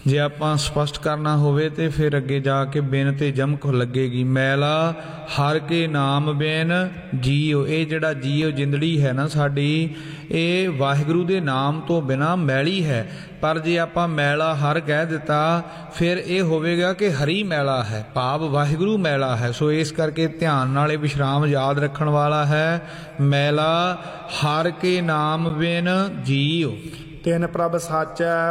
जे आपां स्पष्ट करना होवे ते फिर अगे जाके बिन ते जमक लगेगी। मैला हर के नाम बिन जीओ, ये जिहड़ा जीओ जिंदड़ी है ना साडी, ये वाहिगुरू दे नाम तो बिना मैली है। पर जे आपां मैला हर कह दिता फिर ये होवेगा कि हरी मैला है, भाव वाहिगुरू मैला है। सो इस करके ध्यान नाल विश्राम याद रखण वाला है। मैला हर के नाम बिन जीओ, तिन प्रभ साचै